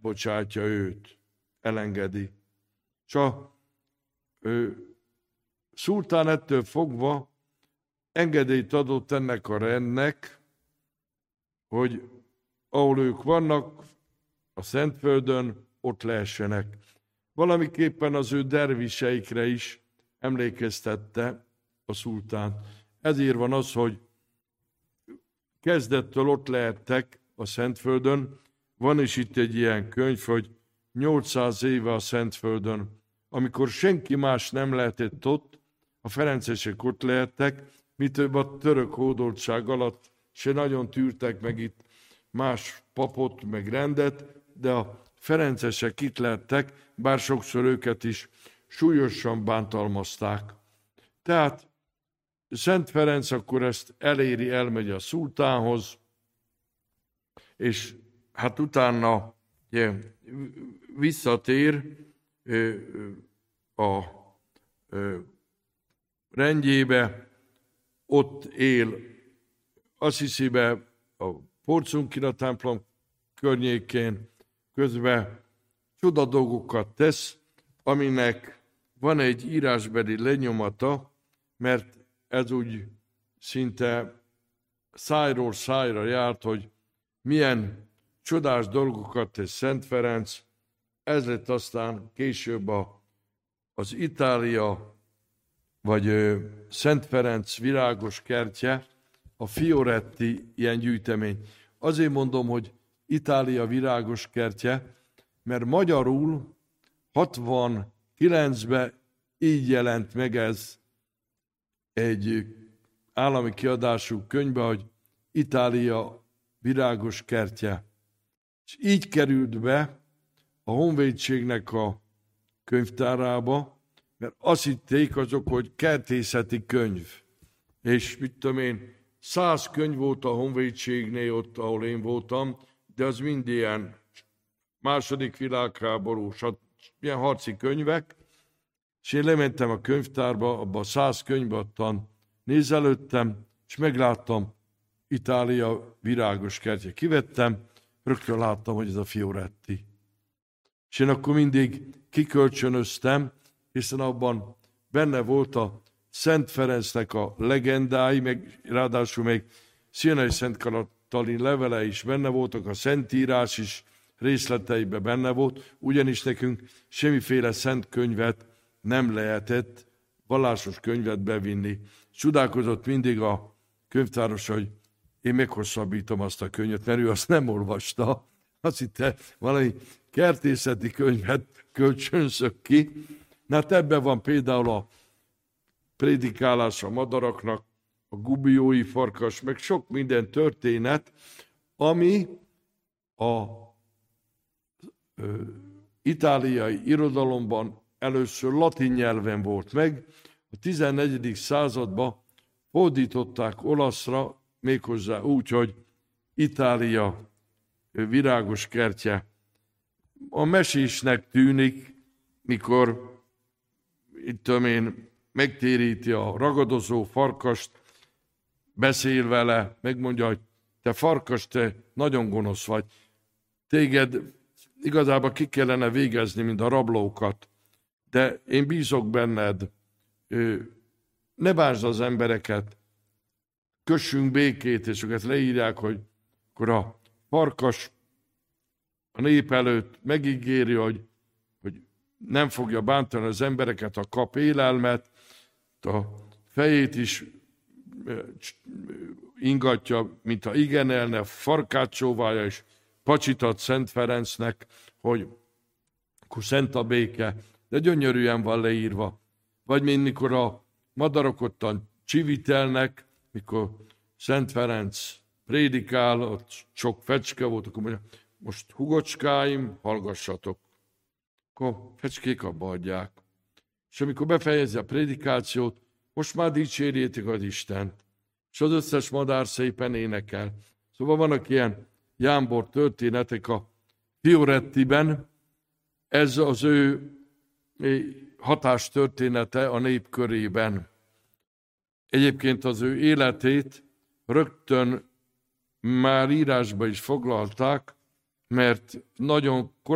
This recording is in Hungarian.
elbocsátja őt, elengedi. És a szultán ettől fogva engedélyt adott ennek a rendnek, hogy ahol ők vannak, a Szentföldön, ott lehessenek. Valamiképpen az ő derviseikre is emlékeztette a szultán. Ezért van az, hogy kezdettől ott lehettek a Szentföldön. Van is itt egy ilyen könyv, hogy 800 éve a Szentföldön, amikor senki más nem lehetett ott, a ferencesek ott lehettek, mi több a török hódoltság alatt se nagyon tűrtek meg itt más papot, meg rendet, de a ferencesek itt lehettek, bár sokszor őket is súlyosan bántalmazták. Tehát Szent Ferenc akkor ezt eléri, elmegy a szultánhoz, és hát utána visszatér a rendjébe, ott él Assisibe, a Porcunkina templom környékén, közben csoda dolgokat tesz, aminek van egy írásbeli lenyomata, mert ez úgy szinte szájról szájra járt, hogy milyen csodás dolgokat tesz Szent Ferenc. Ez lett aztán később az Itália, vagy Szent Ferenc virágos kertje, a Fioretti ilyen gyűjtemény. Azért mondom, hogy Itália virágos kertje, mert magyarul 69-ben így jelent meg ez egy állami kiadású könyvbe, hogy Itália virágos kertje. És így került be a honvédségnek a könyvtárába, mert azt hitték azok, hogy kertészeti könyv. És mit tudom én, 100 könyv volt a honvédségnél ott, ahol én voltam, de az mind ilyen második világháború, ilyen harci könyvek, és én lementem a könyvtárba, abban 100 könyvben nézelődtem, és megláttam Itália virágos kertje. Kivettem, rögtön láttam, hogy ez a Fioretti. És én akkor mindig kikölcsönöztem, hiszen abban benne volt a Szent Ferencnek a legendái, meg ráadásul még Szienai Szent Katalin levele is benne voltak, a Szentírás is részleteiben benne volt, ugyanis nekünk semmiféle szent könyvet nem lehetett, vallásos könyvet bevinni. Csodálkozott mindig a könyvtáros, hogy én meghosszabbítom azt a könyvet, mert ő azt nem olvasta. Azt hitte, valami kertészeti könyvet kölcsönzök ki. Na hát ebben van például a prédikálás a madaraknak, a gubiói farkas, meg sok minden történet, ami a itáliai irodalomban először latin nyelven volt meg. A 14. században fordították olaszra, méghozzá úgy, hogy Itália virágos kertje. A mesésnek tűnik, mikor itt tudom én, megtéríti a ragadozó farkast, beszél vele, megmondja, hogy te farkas, te nagyon gonosz vagy. Téged igazából ki kellene végezni, mint a rablókat, de én bízok benned, ne bánsd az embereket, kössünk békét, és őket leírják, hogy akkor a farkas a nép előtt megígéri, hogy nem fogja bántani az embereket, ha kap élelmet, a fejét is ingatja, mintha igenelne, farkát csóválja, és pacsitat Szent Ferencnek, hogy akkor szent a béke, de gyönyörűen van leírva. Vagy mint mikor a madarak ottan csivitelnek, mikor Szent Ferenc prédikál, ott sok fecske volt, akkor mondja, most hugocskáim, hallgassatok. Akkor fecskék abba adják. És amikor befejezi a prédikációt, most már dicsérjétek az Istent. És az összes madár szépen énekel. Szóval vannak ilyen jámbor történetek a Fiorettiben, ez az ő hatástörténete a nép körében. Egyébként az ő életét rögtön már írásba is foglalták, mert nagyon